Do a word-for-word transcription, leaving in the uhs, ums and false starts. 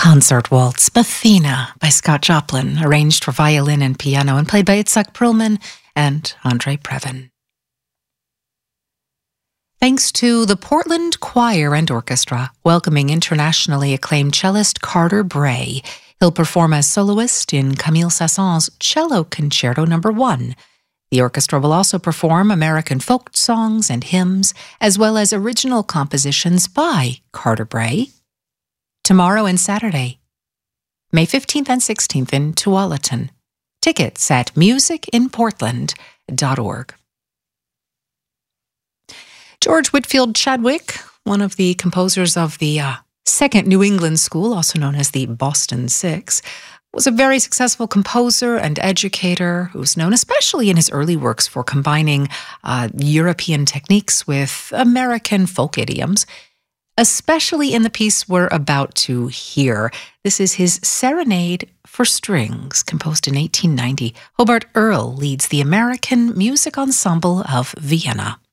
Concert Waltz, Athena by Scott Joplin, arranged for violin and piano and played by Itzhak Perlman and Andre Previn. Thanks to the Portland Choir and Orchestra, welcoming internationally acclaimed cellist Carter Bray. He'll perform as soloist in Camille Saint-Saëns' Cello Concerto Number One. The orchestra will also perform American folk songs and hymns, as well as original compositions by Carter Bray. Tomorrow and Saturday, May fifteenth and sixteenth in Tualatin. Tickets at music in portland dot org. George Whitfield Chadwick, one of the composers of the uh, Second New England School, also known as the Boston Six, was a very successful composer and educator who was known especially in his early works for combining uh, European techniques with American folk idioms, especially in the piece we're about to hear. This is his Serenade for Strings, composed in eighteen ninety. Hobart Earl leads the American Music Ensemble of Vienna.